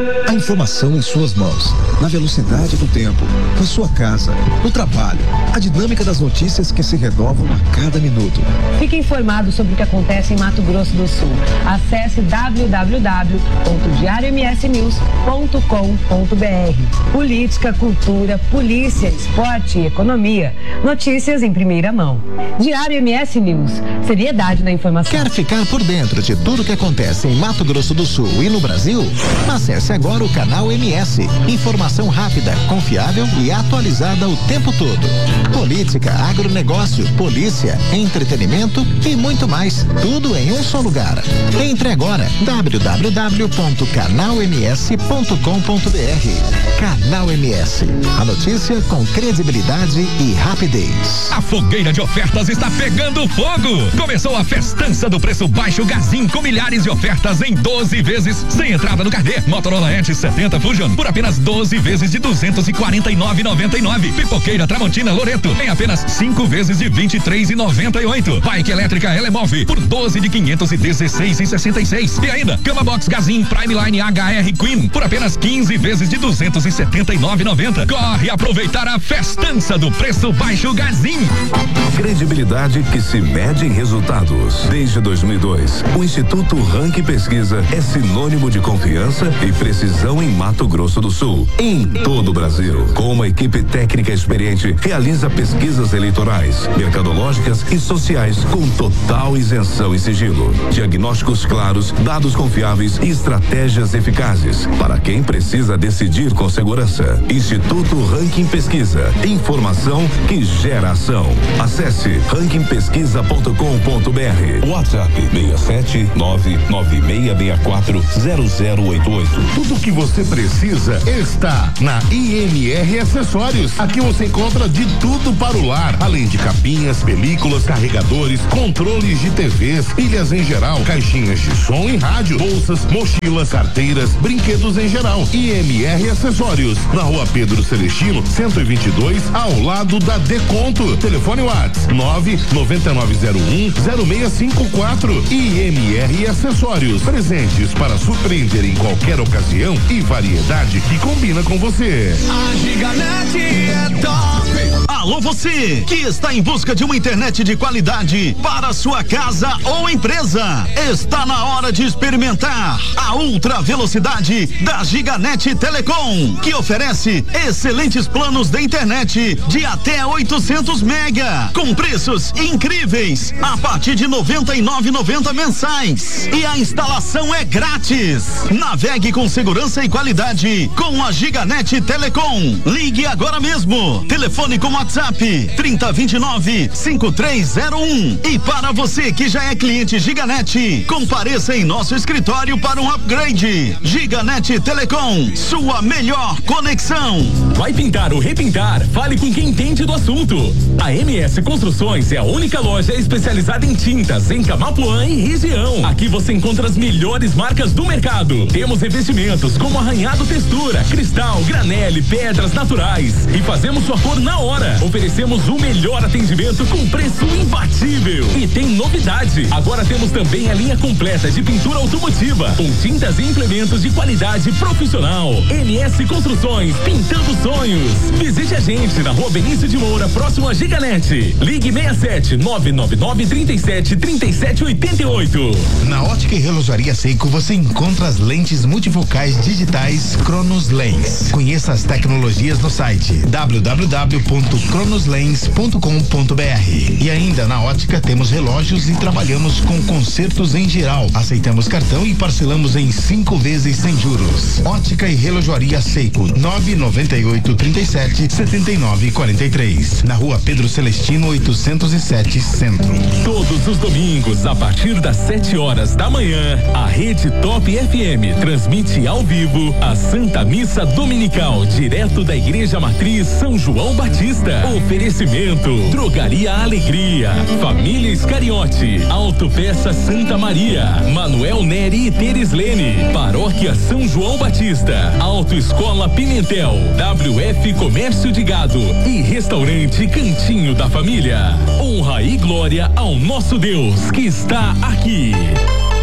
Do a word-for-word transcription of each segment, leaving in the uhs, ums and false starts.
A informação em suas mãos, na velocidade do tempo, na sua casa, no trabalho. A dinâmica das notícias que se renovam a cada minuto. Fique informado sobre o que acontece em Mato Grosso do Sul. Acesse w w w ponto diário m s news ponto com ponto b r. Política, cultura, polícia, esporte e economia. Notícias em primeira mão. Diário M S News. Seriedade na informação. Quer ficar por dentro de tudo que acontece em Mato Grosso do Sul e no Brasil? Acesse agora o canal M S. Informação rápida, confiável e atualizada o tempo todo. Política, agronegócio, polícia, entretenimento e muito mais. Tudo em um só lugar. Entre agora. w w w ponto canal m s ponto com ponto b r. Canal M S. A notícia com credibilidade e rapidez. A fogueira de ofertas está pegando fogo. Começou a festança do preço baixo Gazin com milhares de ofertas em doze vezes sem entrada no carnê. Motorola Edge setenta Fusion por apenas doze vezes de duzentos e quarenta e nove reais e noventa e nove centavos. Pipoqueira Tramontina Loreto em apenas cinco vezes de vinte e três reais e noventa e oito centavos. Bike elétrica Elemove por doze de quinhentos e dezesseis reais e sessenta e seis centavos. E ainda Cama Box Gazin Prime Line H R Queen por apenas quinze vezes de duzentos e setenta e nove reais e noventa centavos. Corre aproveitar a festança do preço baixo Gazin. Credibilidade que se mede em resultados. Desde dois mil e dois, o Instituto Ranking Pesquisa é sinônimo de confiança e precisão em Mato Grosso do Sul, em todo o Brasil. Com uma equipe técnica experiente, realiza pesquisas eleitorais, mercadológicas e sociais com total isenção e sigilo. Diagnósticos claros, dados confiáveis e estratégias eficazes para quem precisa decidir com segurança. Instituto Ranking Pesquisa. Informação que gera ação. Acesse ranking pesquisa ponto com ponto b r. WhatsApp seis sete nove nove seis seis quatro zero zero oito oito. Tudo o que você precisa está na I M R Acessórios. Aqui você encontra de tudo para o lar, além de capinhas, películas, carregadores, controles de T Vs, pilhas em geral, caixinhas de som e rádio, bolsas, mochilas, carteiras, brinquedos em geral. I M R Acessórios, na Rua Pedro Celestino, cento e vinte e dois, ao lado da Deconto. Telefone WhatsApp nove nove nove zero um zero seis cinco quatro. I M R Acessórios, presentes para surpreender em qualquer ocasião e variedade que combina com você. A Giganet é top. Alô você que está em busca de uma internet de qualidade para sua casa ou empresa. Está na hora de experimentar a ultra velocidade da Giganet Telecom, que oferece excelentes planos de internet de até oitocentos mega, com preços incríveis a partir de noventa e nove reais e noventa centavos mensais. E a instalação é grátis. Navegue com segurança e qualidade com a Giganet Telecom. Ligue agora mesmo. Telefone com WhatsApp trinta vinte e nove cinquenta e três zero um. E para você que já é cliente Giganet, compareça em nosso escritório para um upgrade. Giganet Telecom, sua melhor conexão. Vai pintar ou repintar? Fale com quem entende do assunto. A M S Construções é a única loja especializada em tintas em Camapuã e região. Aqui você encontra as melhores marcas do mercado. Temos revestimentos como arranhado textura, cristal, granele, pedras naturais e fazemos sua cor na hora. Oferecemos o melhor atendimento com preço imbatível. E tem novidade, agora temos também a linha completa de pintura automotiva com tintas e implementos de qualidade profissional. M S Construções, pintando sonhos. Visite a gente na Rua Benício de Moura, próximo a Giganet. Ligue seis sete nove nove nove três sete três sete oito oito. Na Ótica e Relojaria Seiko você encontra as lentes multifocais digitais Cronos Lens. Conheça as tecnologias no site w w w ponto cronos lens ponto com ponto b r. E ainda na Ótica temos relógios e trabalhamos com consertos em geral. Aceitamos cartão e parcelamos em cinco vezes sem juros. Ótica e Relojaria Seiko, nove nove oito três sete sete nove quatro três. Na Rua Pedro Celestino oitocentos e sete, Centro. Todos os domingos, a partir das sete horas da manhã, a Rede Top F M transmite ao vivo a Santa Missa Dominical, direto da Igreja Matriz São João Batista. Oferecimento: Drogaria Alegria, Família Iscariote, Autopeça Santa Maria, Manuel Neri e Tereslene, Paróquia São João Batista, Autoescola Pimentel, W F Comércio de Gado e Restaurante Cantinho da Família. Honra e glória ao nosso Deus que está aqui.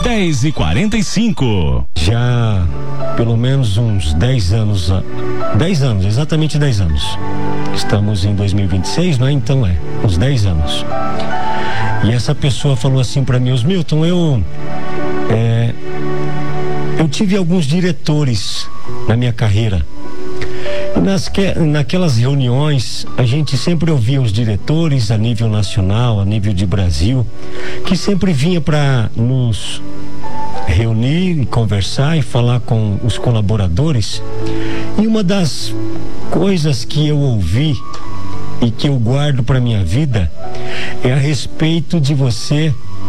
dez e quarenta e cinco. Já pelo menos uns dez anos, dez anos, exatamente dez anos. Estamos em dois mil e vinte e seis, não é? Então é, uns dez anos. E essa pessoa falou assim para mim: os Milton, eu é, eu tive alguns diretores na minha carreira. E nas, naquelas reuniões, a gente sempre ouvia os diretores a nível nacional, a nível de Brasil, que sempre vinha para nos reunir e conversar e falar com os colaboradores. E uma das coisas que eu ouvi e que eu guardo para minha vida é a respeito de você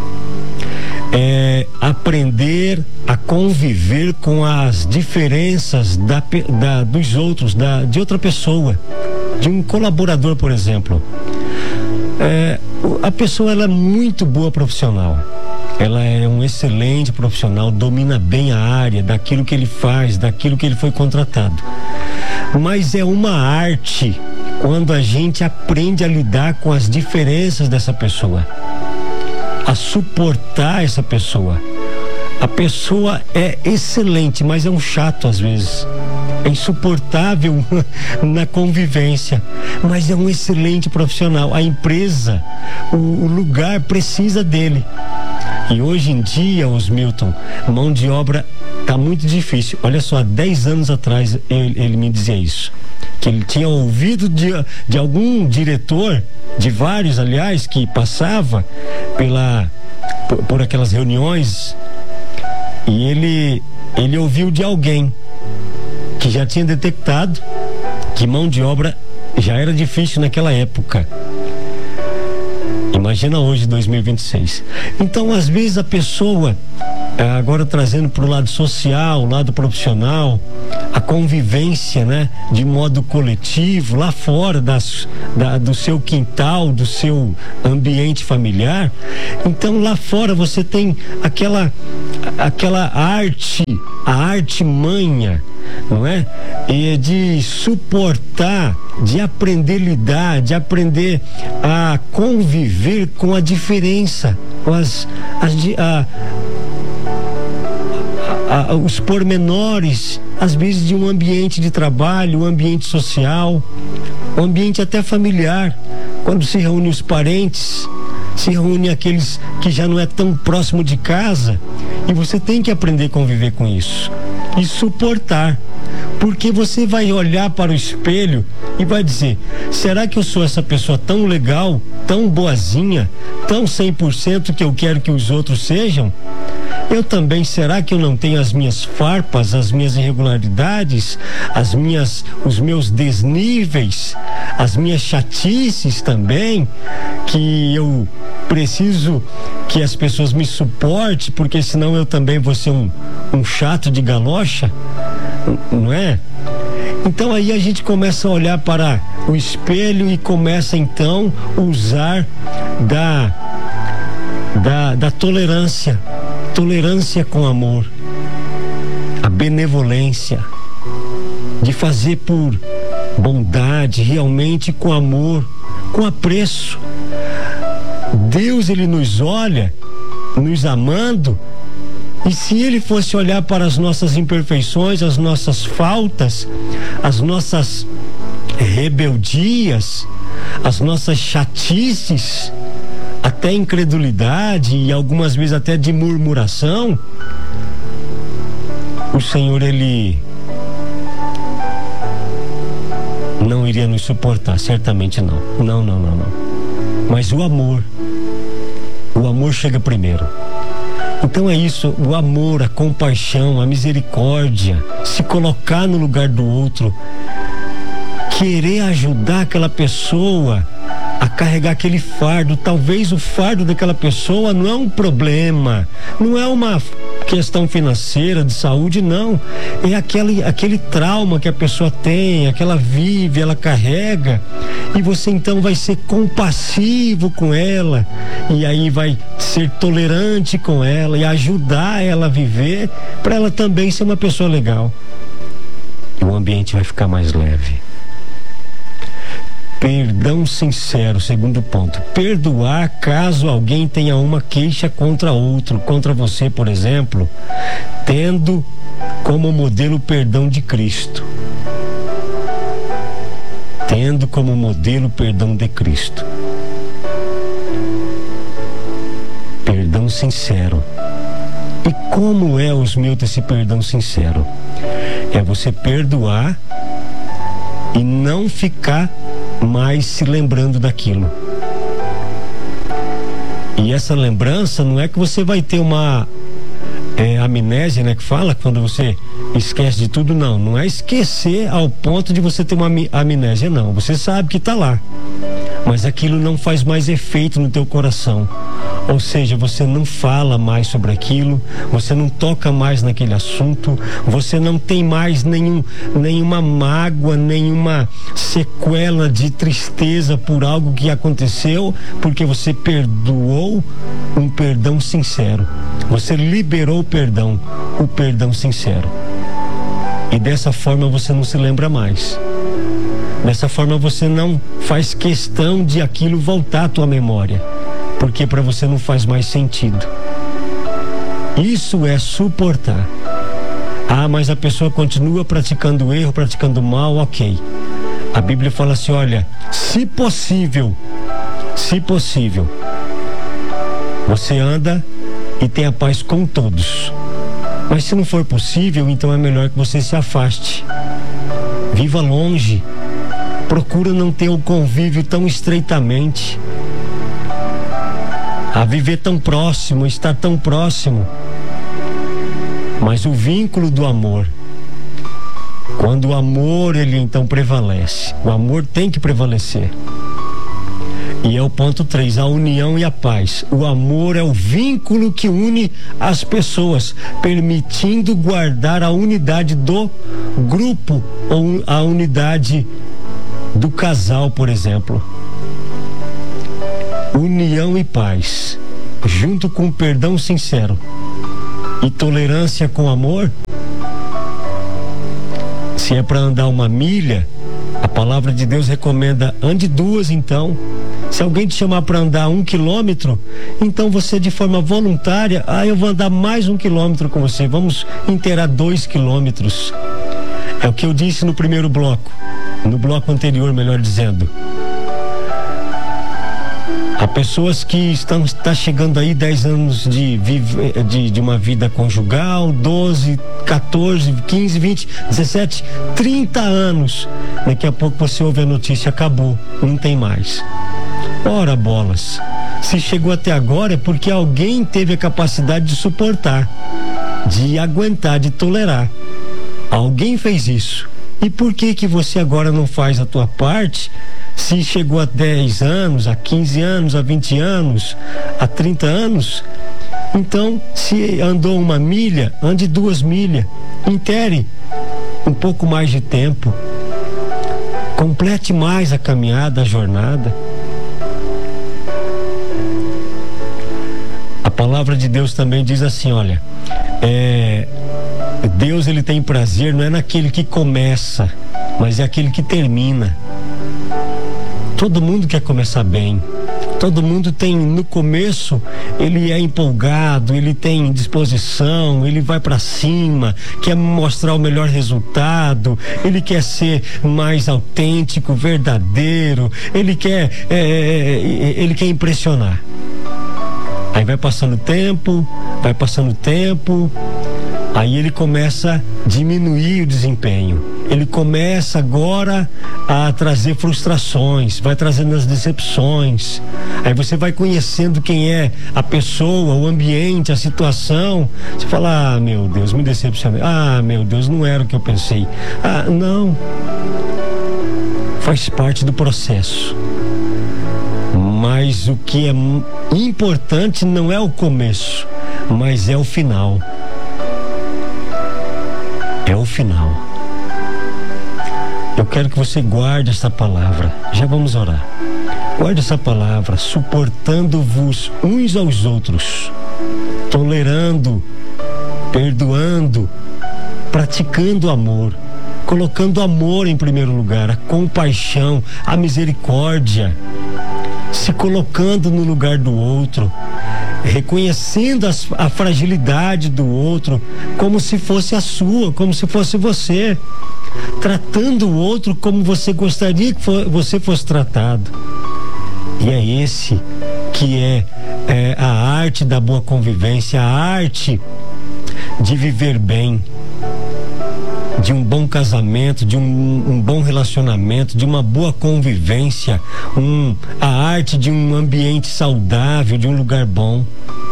é, aprender a conviver com as diferenças da, da, dos outros, da, de outra pessoa, de um colaborador, por exemplo. É, a pessoa ela é muito boa profissional, ela é um excelente profissional, domina bem a área daquilo que ele faz, daquilo que ele foi contratado, mas é uma arte quando a gente aprende a lidar com as diferenças dessa pessoa, a suportar essa pessoa. A pessoa é excelente, mas é um chato às vezes, é insuportável na convivência, mas é um excelente profissional. A empresa, o, o lugar precisa dele. E hoje em dia, os Milton, mão de obra tá muito difícil. Olha só, há dez anos atrás ele, ele me dizia isso, que ele tinha ouvido de, de algum diretor, de vários aliás, que passava pela, por, por aquelas reuniões, e ele, ele ouviu de alguém que já tinha detectado que mão de obra já era difícil naquela época. Imagina hoje, dois mil e vinte e seis. Então, às vezes a pessoa, agora trazendo para o lado social, o lado profissional, a convivência, né, de modo coletivo, lá fora das, da, do seu quintal, do seu ambiente familiar. Então, lá fora você tem aquela, aquela arte, a arte manha, não é? E de suportar, de aprender a lidar, de aprender a conviver com a diferença, com as, as a, a, a, os pormenores, às vezes, de um ambiente de trabalho, um ambiente social, um ambiente até familiar, quando se reúnem os parentes, se reúnem aqueles que já não é tão próximo de casa, e você tem que aprender a conviver com isso e suportar, porque você vai olhar para o espelho e vai dizer: será que eu sou essa pessoa tão legal, tão boazinha, tão cem por cento que eu quero que os outros sejam? Eu também, será que eu não tenho as minhas farpas, as minhas irregularidades, as minhas, os meus desníveis, as minhas chatices também, que eu preciso que as pessoas me suportem, porque senão eu também vou ser um, um chato de galocha, não é? Então aí a gente começa a olhar para o espelho e começa então a usar da, da, da tolerância, tolerância com amor, a benevolência, de fazer por bondade, realmente com amor, com apreço. Deus, ele nos olha, nos amando, e se ele fosse olhar para as nossas imperfeições, as nossas faltas, as nossas rebeldias, as nossas chatices, até incredulidade e algumas vezes até de murmuração, o Senhor, ele não iria nos suportar, certamente não. Não, não, não, não. Mas o amor, o amor chega primeiro. Então é isso, o amor, a compaixão, a misericórdia, se colocar no lugar do outro, querer ajudar aquela pessoa a carregar aquele fardo. Talvez o fardo daquela pessoa não é um problema, não é uma questão financeira, de saúde, não. É aquele, aquele trauma que a pessoa tem, que ela vive, ela carrega, e você então vai ser compassivo com ela, e aí vai ser tolerante com ela e ajudar ela a viver, para ela também ser uma pessoa legal. E o ambiente vai ficar mais leve. Perdão sincero, segundo ponto. Perdoar caso alguém tenha uma queixa contra outro, contra você, por exemplo, tendo como modelo o perdão de Cristo. Tendo como modelo o perdão de Cristo. Perdão sincero. E como é, Osmilton, esse perdão sincero? É você perdoar e não ficar mais se lembrando daquilo. E essa lembrança não é que você vai ter uma é, amnésia, né, que fala quando você esquece de tudo, não. Não é esquecer ao ponto de você ter uma amnésia, não. Você sabe que está lá, mas aquilo não faz mais efeito no teu coração. Ou seja, você não fala mais sobre aquilo, você não toca mais naquele assunto, você não tem mais nenhum, nenhuma mágoa, nenhuma sequela de tristeza por algo que aconteceu, porque você perdoou um perdão sincero. Você liberou o perdão, o perdão sincero. E dessa forma você não se lembra mais. Dessa forma você não faz questão de aquilo voltar à tua memória, porque para você não faz mais sentido. Isso é suportar. Ah, mas a pessoa continua praticando erro, praticando mal, ok. A Bíblia fala assim, olha, se possível, se possível, você anda e tenha paz com todos. Mas se não for possível, então é melhor que você se afaste. Viva longe. Procura não ter o convívio tão estreitamente. A viver tão próximo, estar tão próximo. Mas o vínculo do amor, quando o amor ele então prevalece, o amor tem que prevalecer. E é o ponto três, a união e a paz. O amor é o vínculo que une as pessoas, permitindo guardar a unidade do grupo ou a unidade do casal, por exemplo. União e paz, junto com perdão sincero e tolerância com amor. Se é para andar uma milha, a palavra de Deus recomenda ande duas, então. Se alguém te chamar para andar um quilômetro, então você de forma voluntária, ah, eu vou andar mais um quilômetro com você, vamos inteirar dois quilômetros. É o que eu disse no primeiro bloco, no bloco anterior, melhor dizendo. Há pessoas que estão tá chegando aí dez anos de, de, de uma vida conjugal, doze, quatorze, quinze, vinte, dezessete, trinta anos. Daqui a pouco você ouve a notícia, acabou, não tem mais. Ora bolas, se chegou até agora é porque alguém teve a capacidade de suportar, de aguentar, de tolerar. Alguém fez isso. E por que que você agora não faz a tua parte? Se chegou a dez anos, a quinze anos, a vinte anos, a trinta anos, então se andou uma milha, ande duas milhas, intere um pouco mais de tempo, complete mais a caminhada, a jornada. A palavra de Deus também diz assim, olha, é, Deus ele tem prazer não é naquele que começa, mas é aquele que termina. Todo mundo quer começar bem. Todo mundo tem, no começo, ele é empolgado, ele tem disposição, ele vai para cima, quer mostrar o melhor resultado, ele quer ser mais autêntico, verdadeiro, ele quer, é, ele quer impressionar. Aí vai passando o tempo, vai passando o tempo, aí ele começa a diminuir o desempenho. Ele começa agora a trazer frustrações, vai trazendo as decepções. Aí você vai conhecendo quem é a pessoa, o ambiente, a situação. Você fala, ah, meu Deus, me decepcionei. Ah, meu Deus, não era o que eu pensei. Ah, não. Faz parte do processo. Mas o que é importante não é o começo, mas é o final. É o final. Eu quero que você guarde essa palavra. Já vamos orar. Guarde essa palavra, suportando-vos uns aos outros, tolerando, perdoando, praticando amor, colocando amor em primeiro lugar, a compaixão, a misericórdia, se colocando no lugar do outro, reconhecendo as, a fragilidade do outro como se fosse a sua, como se fosse você, tratando o outro como você gostaria que for, você fosse tratado. E é esse que é, é a arte da boa convivência, a arte de viver bem, de um bom casamento, de um, um bom relacionamento, de uma boa convivência, um, a arte de um ambiente saudável, de um lugar bom.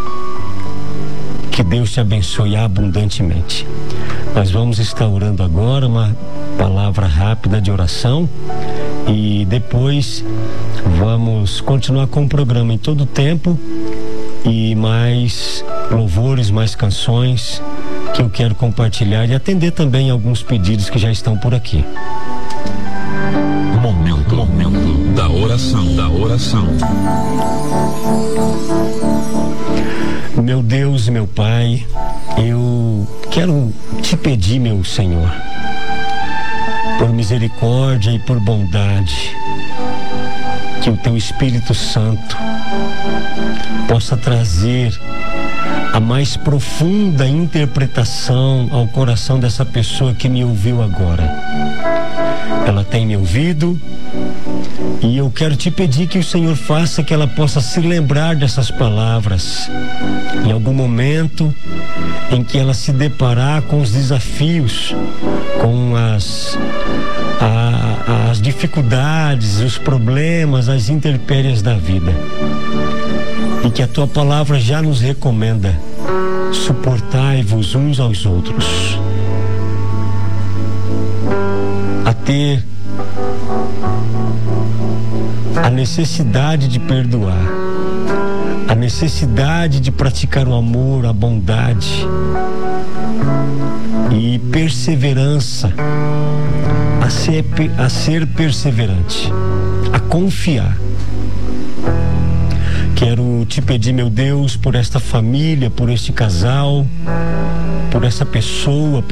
Que Deus te abençoe abundantemente. Nós vamos estar orando agora, uma palavra rápida de oração, e depois vamos continuar com o programa em todo o tempo, e mais louvores, mais canções que eu quero compartilhar e atender também alguns pedidos que já estão por aqui. Momento, momento da oração, da oração. Meu Deus e meu Pai, eu quero te pedir, meu Senhor, por misericórdia e por bondade, que o Teu Espírito Santo possa trazer a mais profunda interpretação ao coração dessa pessoa que me ouviu agora. Ela tem me ouvido e eu quero te pedir que o Senhor faça que ela possa se lembrar dessas palavras em algum momento em que ela se deparar com os desafios, com as, a, as dificuldades, os problemas, as intempéries da vida. E que a Tua palavra já nos recomenda: suportai-vos uns aos outros, a ter a necessidade de perdoar, a necessidade de praticar o amor, a bondade e perseverança, a ser, a ser perseverante, a confiar. Quero te pedir, meu Deus, por esta família, por este casal, por essa pessoa,